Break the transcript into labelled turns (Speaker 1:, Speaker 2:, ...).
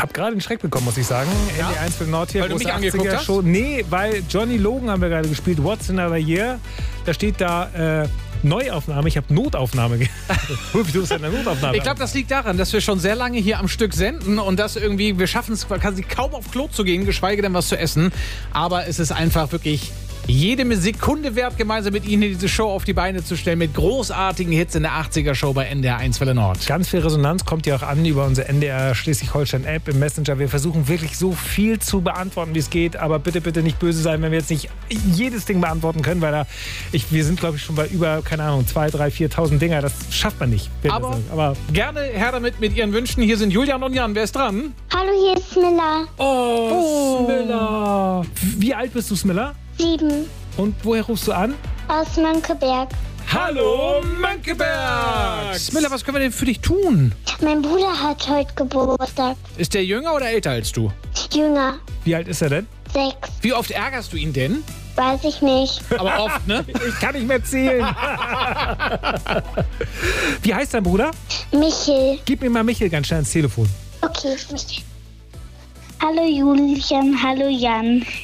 Speaker 1: Hab gerade einen Schreck bekommen, muss ich sagen.
Speaker 2: Ja?
Speaker 1: NDR 1 für Nord hier.
Speaker 2: Weil du mich angeguckt hast?
Speaker 1: Show. Nee, weil Johnny Logan haben wir gerade gespielt. What's Another Year? Da steht da Neuaufnahme. Ich habe Notaufnahme. Du bist eine Notaufnahme.
Speaker 2: Ich glaube, das liegt daran, dass wir schon sehr lange hier am Stück senden und dass irgendwie, wir schaffen es quasi kaum auf Klo zu gehen, geschweige denn was zu essen. Aber es ist einfach wirklich jede Sekunde wert, gemeinsam mit Ihnen diese Show auf die Beine zu stellen, mit großartigen Hits in der 80er-Show bei NDR 1 Welle Nord.
Speaker 1: Ganz viel Resonanz kommt ja auch an über unsere NDR Schleswig-Holstein-App im Messenger. Wir versuchen wirklich so viel zu beantworten, wie es geht. Aber bitte, bitte nicht böse sein, wenn wir jetzt nicht jedes Ding beantworten können, weil wir sind, glaube ich, schon bei über, keine Ahnung, 2.000, 3.000, 4.000 Dinger. Das schafft man nicht.
Speaker 2: Aber gerne her damit mit Ihren Wünschen. Hier sind Julian und Jan. Wer ist dran?
Speaker 3: Hallo, hier ist Smilla.
Speaker 1: Oh, Smilla. Wie alt bist du, Smilla?
Speaker 3: 7.
Speaker 1: Und woher rufst du an?
Speaker 3: Aus Mönckeberg.
Speaker 1: Hallo, Mönckeberg!
Speaker 2: Smilla, was können wir denn für dich tun?
Speaker 3: Mein Bruder hat heute Geburtstag.
Speaker 2: Ist der jünger oder älter als du?
Speaker 3: Jünger.
Speaker 1: Wie alt ist er denn?
Speaker 3: 6.
Speaker 2: Wie oft ärgerst du ihn denn?
Speaker 3: Weiß ich nicht.
Speaker 2: Aber oft, ne?
Speaker 1: Ich kann nicht mehr zählen. Wie heißt dein Bruder?
Speaker 3: Michel.
Speaker 1: Gib mir mal Michel ganz schnell ins Telefon.
Speaker 3: Okay, Michel. Hallo Julian, hallo Jan.